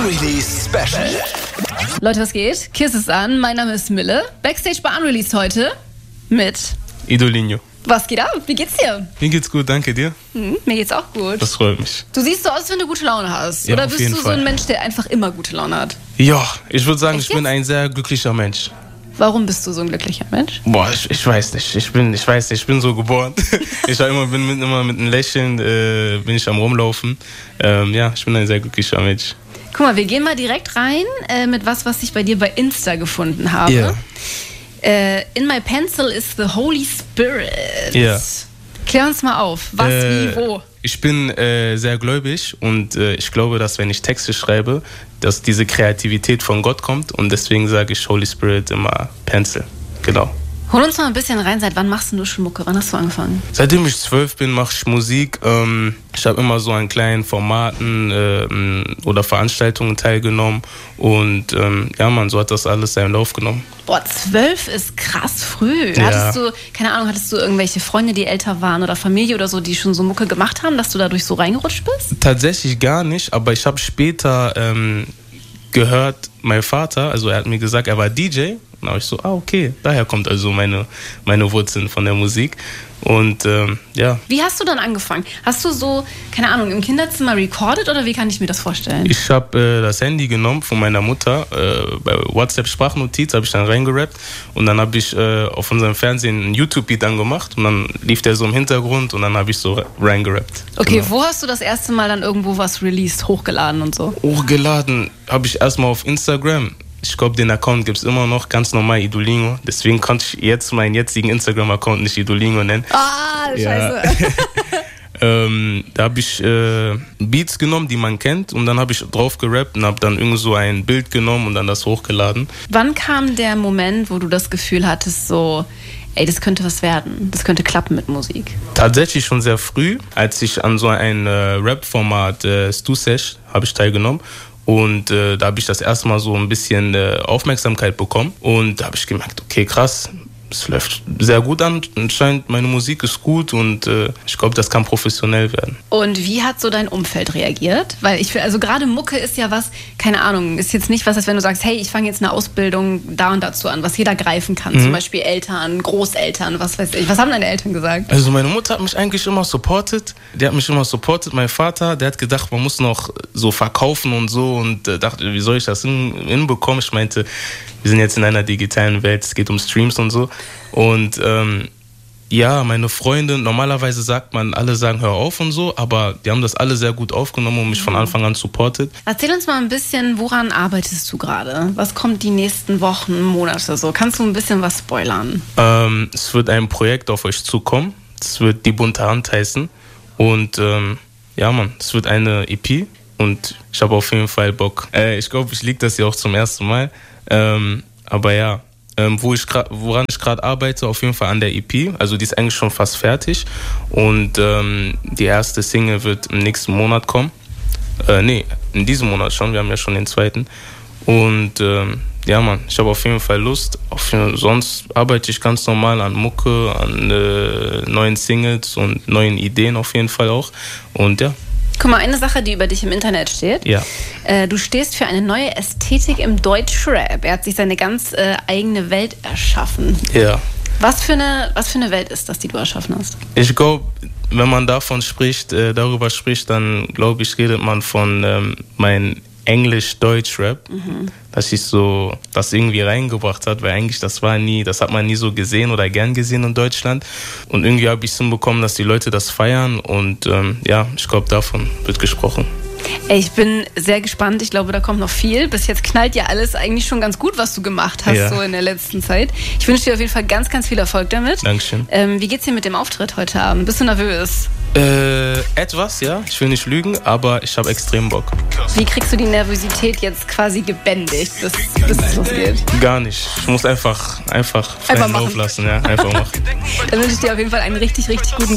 Unreleased Special. Leute, was geht? Kiss ist an. Mein Name ist Mille. Backstage bei Unreleased heute mit Idolinho. Was geht ab? Wie geht's dir? Mir geht's gut, danke dir. Mir geht's auch gut. Das freut mich. Du siehst so aus, als wenn du gute Laune hast. Ja, Oder auf bist jeden du so Fall ein Mensch, der einfach immer gute Laune hat? Ja, ich würde sagen, Echt ich bin jetzt? ein sehr glücklicher Mensch. Warum bist du so ein glücklicher Mensch? Boah, ich weiß nicht. Ich bin so geboren. Bin immer mit einem Lächeln bin ich am Rumlaufen. Ja, ich bin ein sehr glücklicher Mensch. Guck mal, wir gehen mal direkt rein mit was ich bei dir bei Insta gefunden habe. Ja. In my pencil is the Holy Spirit. Ja. Klär uns mal auf. Was, wie, wo? Ich bin sehr gläubig und ich glaube, dass wenn ich Texte schreibe, dass diese Kreativität von Gott kommt und deswegen sage ich Holy Spirit immer Pencil. Genau. Hol uns mal ein bisschen rein. Seit wann machst du schon Mucke? Wann hast du angefangen? Seitdem ich 12 bin, mache ich Musik. Ich habe immer so an kleinen Formaten oder Veranstaltungen teilgenommen und ja, man, so hat das alles seinen Lauf genommen. Boah, 12 ist krass früh. Ja. Hattest du irgendwelche Freunde, die älter waren oder Familie oder so, die schon so Mucke gemacht haben, dass du dadurch so reingerutscht bist? Tatsächlich gar nicht, aber ich habe später gehört, mein Vater, also er hat mir gesagt, er war DJ. Und da habe ich so, okay, daher kommt also meine Wurzeln von der Musik. Und ja. Wie hast du dann angefangen? Hast du so, keine Ahnung, im Kinderzimmer recorded oder wie kann ich mir das vorstellen? Ich habe das Handy genommen von meiner Mutter, bei WhatsApp-Sprachnotiz habe ich dann reingerappt und dann habe ich auf unserem Fernsehen einen YouTube-Beat angemacht und dann lief der so im Hintergrund und dann habe ich so reingerappt. Okay, Genau. Wo hast du das erste Mal dann irgendwo was released, hochgeladen und so? Hochgeladen habe ich erstmal auf Instagram. Ich glaube, den Account gibt es immer noch, ganz normal Idolinho. Deswegen konnte ich jetzt meinen jetzigen Instagram-Account nicht Idolinho nennen. Ah, Ja. scheiße. Da habe ich Beats genommen, die man kennt und dann habe ich drauf gerappt und habe dann irgend so ein Bild genommen und dann das hochgeladen. Wann kam der Moment, wo du das Gefühl hattest, so, ey, das könnte was werden, das könnte klappen mit Musik? Tatsächlich schon sehr früh, als ich an so ein Rap-Format Stu Sesh habe ich teilgenommen. Und da habe ich das erste Mal so ein bisschen Aufmerksamkeit bekommen. Und da habe ich gemerkt, okay, krass, es läuft sehr gut an. Anscheinend meine Musik ist gut und ich glaube, das kann professionell werden. Und wie hat so dein Umfeld reagiert? Weil ich finde, also gerade Mucke ist ja was, keine Ahnung, ist jetzt nicht was, als wenn du sagst, hey, ich fange jetzt eine Ausbildung da und dazu an, was jeder greifen kann. Zum Beispiel Eltern, Großeltern, was weiß ich. Was haben deine Eltern gesagt? Also meine Mutter hat mich eigentlich immer supportet. Mein Vater, der hat gedacht, man muss noch so verkaufen und so und dachte, wie soll ich das hinbekommen? Ich meinte, wir sind jetzt in einer digitalen Welt, es geht um Streams und so. Und ja, meine Freunde, normalerweise sagt man, alle sagen, hör auf und so, aber die haben das alle sehr gut aufgenommen und mich von Anfang an supportet. Erzähl uns mal ein bisschen, woran arbeitest du gerade? Was kommt die nächsten Wochen, Monate so? Kannst du ein bisschen was spoilern? Es wird ein Projekt auf euch zukommen. Es wird Die bunte Hand heißen. Und ja, Mann, es wird eine EP und ich habe auf jeden Fall Bock. Ich glaube, ich liege das hier auch zum ersten Mal. Aber ja, woran ich gerade arbeite, auf jeden Fall an der EP. Also die ist eigentlich schon fast fertig. Und die erste Single wird im nächsten Monat kommen. In diesem Monat schon. Wir haben ja schon den zweiten. Und ja, Mann, ich habe auf jeden Fall Lust. Sonst arbeite ich ganz normal an Mucke, an neuen Singles und neuen Ideen auf jeden Fall auch. Und ja. Guck mal, eine Sache, die über dich im Internet steht. Ja. Du stehst für eine neue Ästhetik im Deutschrap. Er hat sich seine ganz eigene Welt erschaffen. Ja. Was für eine Welt ist das, die du erschaffen hast? Ich glaube, wenn man darüber spricht, dann glaube ich, redet man von mein Englisch-Deutsch-Rap, dass ich so das irgendwie reingebracht hat, weil eigentlich das hat man nie so gesehen oder gern gesehen in Deutschland. Und irgendwie habe ich es hinbekommen, dass die Leute das feiern und ja, ich glaube, davon wird gesprochen. Ey, ich bin sehr gespannt. Ich glaube, da kommt noch viel. Bis jetzt knallt ja alles eigentlich schon ganz gut, was du gemacht hast, so in der letzten Zeit. Ich wünsche dir auf jeden Fall ganz, ganz viel Erfolg damit. Dankeschön. Wie geht's dir mit dem Auftritt heute Abend? Bist du nervös? Etwas, ja. Ich will nicht lügen, aber ich habe extrem Bock. Wie kriegst du die Nervosität jetzt quasi gebändigt, bis es losgeht? Gar nicht. Ich muss einfach freien Lauf lassen. Ja, einfach machen. Dann wünsche ich dir auf jeden Fall einen richtig, richtig guten